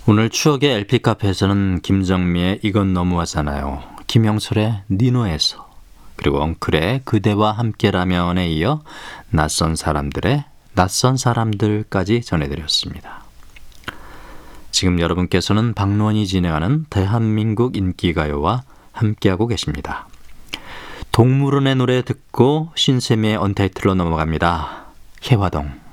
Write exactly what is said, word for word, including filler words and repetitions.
오늘 추억의 엘피 카페에서는 김정미의 이건 너무하잖아요, 김영철의 니노에서, 그리고 엉클의 그대와 함께라면에 이어 낯선 사람들의 낯선 사람들까지 전해드렸습니다. 지금 여러분께서는 박론이 진행하는 대한민국 인기가요와 함께하고 계십니다. 동물원의 노래 듣고 신세미의 언타이틀로 넘어갑니다. 해화동.